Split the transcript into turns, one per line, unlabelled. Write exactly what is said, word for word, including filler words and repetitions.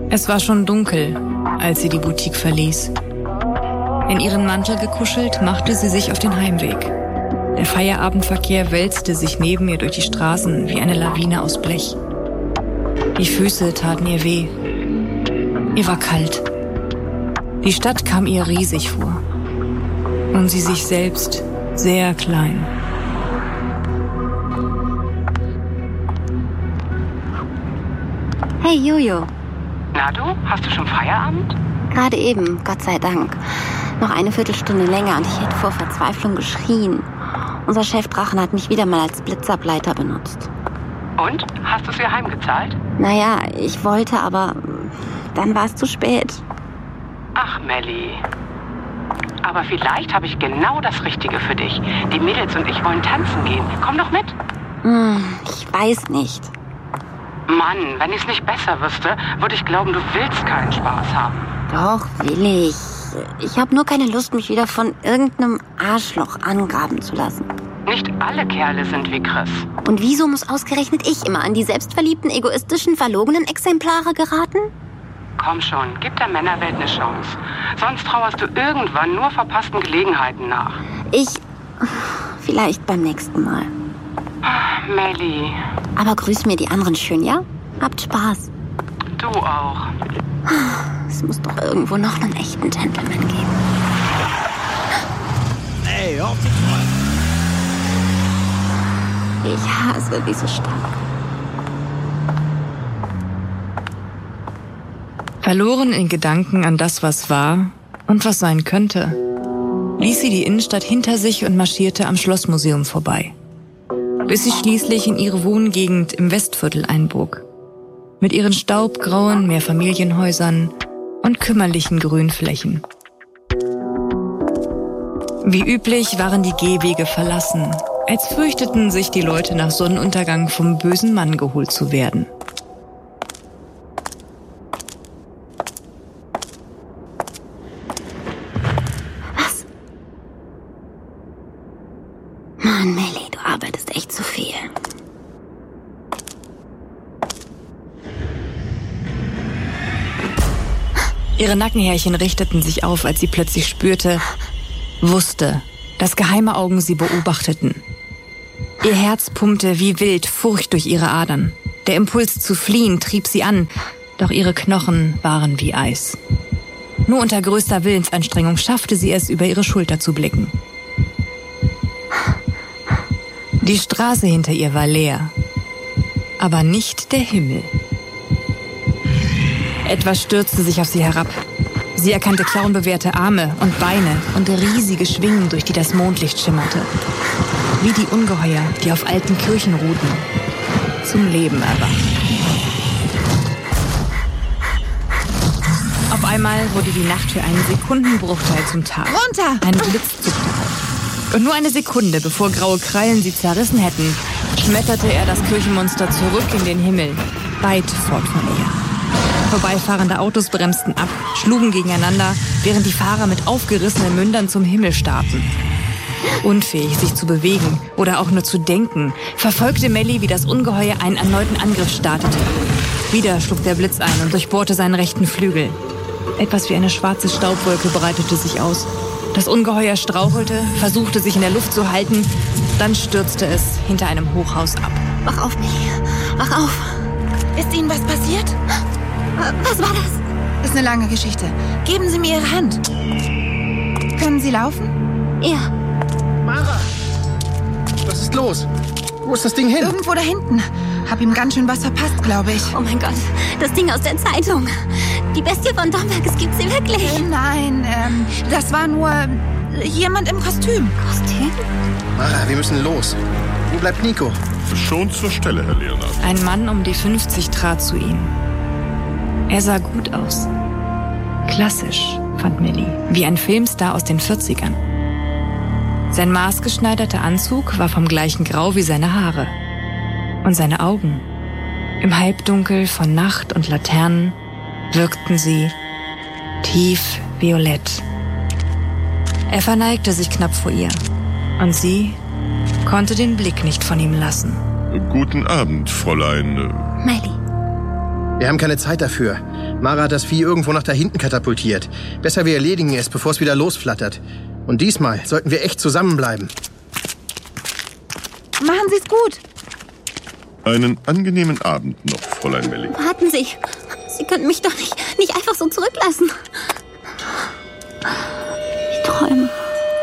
Es war schon dunkel, als sie die Boutique verließ. In ihren Mantel gekuschelt, machte sie sich auf den Heimweg. Der Feierabendverkehr wälzte sich neben ihr durch die Straßen wie eine Lawine aus Blech. Die Füße taten ihr weh. Ihr war kalt. Die Stadt kam ihr riesig vor. Und sie sich selbst sehr klein.
Hey Jojo.
Na du, hast du schon Feierabend?
Gerade eben, Gott sei Dank. Noch eine Viertelstunde länger und ich hätte vor Verzweiflung geschrien. Unser Chef Drachen hat mich wieder mal als Blitzableiter benutzt.
Und? Hast du es ihr heimgezahlt?
Naja, ich wollte, aber dann war es zu spät.
Ach, Melli. Aber vielleicht habe ich genau das Richtige für dich. Die Mädels und ich wollen tanzen gehen. Komm doch mit.
Hm, ich weiß nicht.
Mann, wenn ich es nicht besser wüsste, würde ich glauben, du willst keinen Spaß haben.
Doch, will ich. Ich habe nur keine Lust, mich wieder von irgendeinem Arschloch angraben zu lassen.
Nicht alle Kerle sind wie Chris.
Und wieso muss ausgerechnet ich immer an die selbstverliebten, egoistischen, verlogenen Exemplare geraten?
Komm schon, gib der Männerwelt eine Chance. Sonst trauerst du irgendwann nur verpassten Gelegenheiten nach.
Ich... vielleicht beim nächsten Mal.
Ach, Melli.
Aber grüß mir die anderen schön, ja? Habt Spaß.
Du auch.
Es muss doch irgendwo noch einen echten Gentleman geben.
Hey, auf die Treue!
Ich hasse diese Stadt.
Verloren in Gedanken an das, was war und was sein könnte, ließ sie die Innenstadt hinter sich und marschierte am Schlossmuseum vorbei, bis sie schließlich in ihre Wohngegend im Westviertel einbog, mit ihren staubgrauen Mehrfamilienhäusern und kümmerlichen Grünflächen. Wie üblich waren die Gehwege verlassen, als fürchteten sich die Leute nach Sonnenuntergang vom bösen Mann geholt zu werden.
Was? Mann, Melli, du arbeitest echt zu viel.
Ihre Nackenhärchen richteten sich auf, als sie plötzlich spürte, wusste, dass geheime Augen sie beobachteten. Ihr Herz pumpte wie wild Furcht durch ihre Adern. Der Impuls zu fliehen trieb sie an, doch ihre Knochen waren wie Eis. Nur unter größter Willensanstrengung schaffte sie es, über ihre Schulter zu blicken. Die Straße hinter ihr war leer, aber nicht der Himmel. Etwas stürzte sich auf sie herab. Sie erkannte klauenbewehrte Arme und Beine und riesige Schwingen, durch die das Mondlicht schimmerte. Wie die Ungeheuer, die auf alten Kirchen ruhten, zum Leben erwacht. Auf einmal wurde die Nacht für einen Sekundenbruchteil zum Tag.
Runter!
Ein Blitz zuckte auf. Und nur eine Sekunde, bevor graue Krallen sie zerrissen hätten, schmetterte er das Kirchenmonster zurück in den Himmel, weit fort von ihr. Vorbeifahrende Autos bremsten ab, schlugen gegeneinander, während die Fahrer mit aufgerissenen Mündern zum Himmel starrten. Unfähig, sich zu bewegen oder auch nur zu denken, verfolgte Melli, wie das Ungeheuer einen erneuten Angriff startete. Wieder schlug der Blitz ein und durchbohrte seinen rechten Flügel. Etwas wie eine schwarze Staubwolke breitete sich aus. Das Ungeheuer strauchelte, versuchte sich in der Luft zu halten, dann stürzte es hinter einem Hochhaus ab.
Wach auf, Melli. Wach auf.
Ist Ihnen was passiert?
Was war das?
Ist eine lange Geschichte. Geben Sie mir Ihre Hand. Können Sie laufen?
Ja.
Mara! Was ist los? Wo ist das Ding hin?
Irgendwo da hinten. Hab ihm ganz schön was verpasst, glaube ich.
Oh mein Gott, das Ding aus der Zeitung. Die Bestie von Domberg, es gibt sie wirklich.
Äh, nein, ähm, das war nur jemand im Kostüm.
Kostüm?
Mara, wir müssen los. Wo bleibt Nico?
Schon zur Stelle, Herr Leonard.
Ein Mann um die fünfzig trat zu ihm. Er sah gut aus. Klassisch, fand Melli, wie ein Filmstar aus den vierzigern. Sein maßgeschneiderter Anzug war vom gleichen Grau wie seine Haare. Und seine Augen, im Halbdunkel von Nacht und Laternen, wirkten sie tief violett. Er verneigte sich knapp vor ihr und sie konnte den Blick nicht von ihm lassen.
Guten Abend, Fräulein.
Melli.
Wir haben keine Zeit dafür. Mara hat das Vieh irgendwo nach da hinten katapultiert. Besser wir erledigen es, bevor es wieder losflattert. Und diesmal sollten wir echt zusammenbleiben.
Machen Sie's gut.
Einen angenehmen Abend noch, Fräulein Melli.
Warten Sie. Sie können mich doch nicht, nicht einfach so zurücklassen. Ich träume.